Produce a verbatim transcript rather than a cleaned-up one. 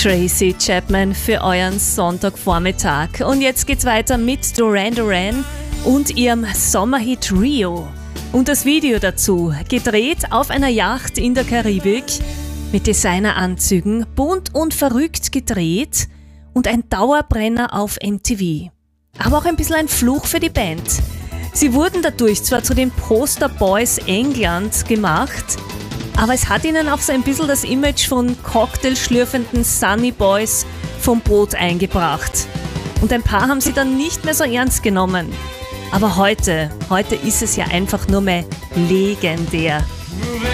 Tracy Chapman für euren Sonntagvormittag. Und jetzt geht's weiter mit Duran Duran und ihrem Sommerhit Rio. Und das Video dazu, gedreht auf einer Yacht in der Karibik, mit Designeranzügen, bunt und verrückt gedreht und ein Dauerbrenner auf M T V. Aber auch ein bisschen ein Fluch für die Band. Sie wurden dadurch zwar zu den Posterboys Englands gemacht, aber es hat ihnen auch so ein bisschen das Image von cocktailschlürfenden Sunny Boys vom Boot eingebracht. Und ein paar haben sie dann nicht mehr so ernst genommen. Aber heute, heute ist es ja einfach nur mehr legendär.